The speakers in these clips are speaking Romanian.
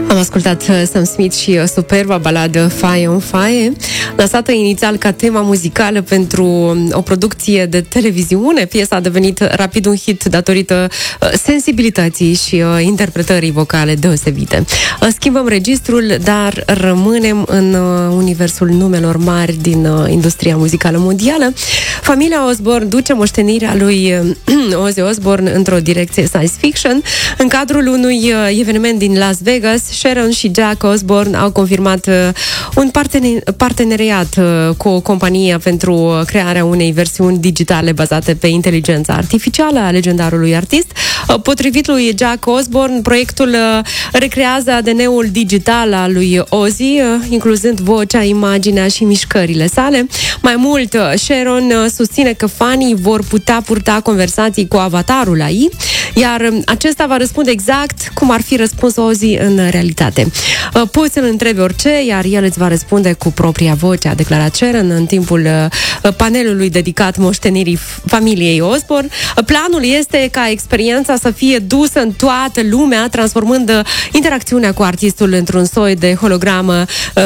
Am ascultat Sam Smith și superba baladă Faie on Faie, lansată inițial ca tema muzicală pentru o producție de televiziune. Piesa a devenit rapid un hit datorită sensibilității și interpretării vocale deosebite. Schimbăm registrul, dar rămânem în universul numelor mari din industria muzicală mondială. Familia Osbourne duce moștenirea lui Ozzy Osbourne într-o direcție science fiction. În cadrul unui eveniment din Las Vegas, Sharon și Jack Osbourne au confirmat un parteneriat cu o companie pentru crearea unei versiuni digitale bazate pe inteligența artificială a legendarului artist. Potrivit lui Jack Osbourne, proiectul recrează ADN-ul digital al lui Ozzy, incluzând vocea, imaginea și mișcările sale. Mai mult, Sharon susține că fanii vor putea purta conversații cu avatarul AI, iar acesta va răspunde exact cum ar fi răspuns Ozzy în realitate. Poți să-l întrebi orice, iar el îți va răspunde cu propria voce, a declarat Sharon în timpul panelului dedicat moștenirii familiei Osbourne. Planul este ca experiența să fie dusă în toată lumea, transformând interacțiunea cu artistul într-un soi de hologramă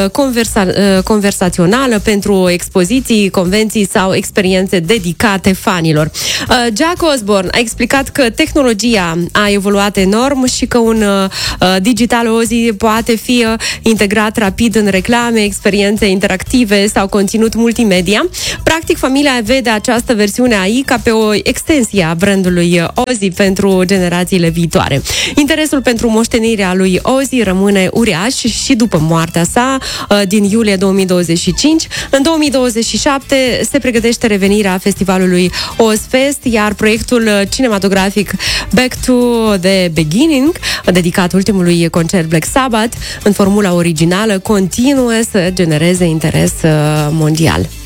conversațională pentru expoziții, convenții sau experiențe dedicate fanilor. Jack Osbourne a explicat că tehnologia a evoluat enorm și că un digital Ozzy poate fi integrat rapid în reclame, experiențe interactive sau conținut multimedia. Practic, familia vede această versiune AI ca pe o extensie a brandului Ozzy pentru generațiile viitoare. Interesul pentru moștenirea lui Ozzy rămâne uriaș și după moartea sa din iulie 2025. În 2027 se pregătește revenirea festivalului Ozfest, iar proiectul cinematografic Back to the Beginning, dedicat ultimului concert Black Sabbath în formula originală, continuă să genereze interes mondial.